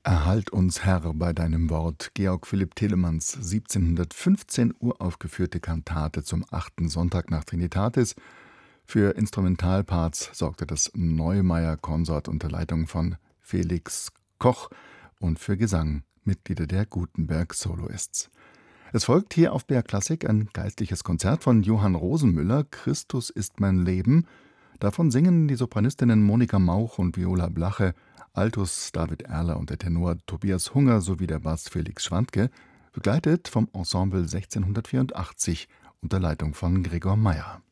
Erhalt uns, Herr, bei deinem Wort. Georg Philipp Telemanns 1715 uraufgeführte Kantate zum 8. Sonntag nach Trinitatis. Für Instrumentalparts sorgte das Neumeier-Konsort unter Leitung von Felix Koch und für Gesang Mitglieder der Gutenberg Soloists. Es folgt hier auf BR Klassik ein geistliches Konzert von Johann Rosenmüller, Christus ist mein Leben. Davon singen die Sopranistinnen Monika Mauch und Viola Blache, Altus David Erler und der Tenor Tobias Hunger sowie der Bass Felix Schwantke, begleitet vom Ensemble 1684 unter Leitung von Gregor Meyer.